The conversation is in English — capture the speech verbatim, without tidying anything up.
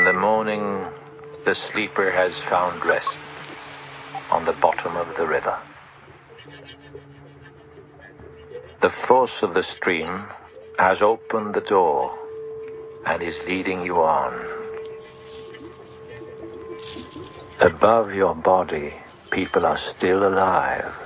the morning, the sleeper has found rest on the bottom of the river. The force of the stream has opened the door and is leading you on. Above your body, people are still alive.